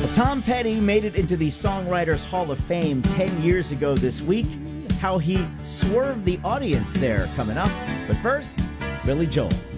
Well, Tom Petty made it into the Songwriters Hall of Fame 10 years ago this week. How he swerved the audience there coming up. But first, Billy Joel.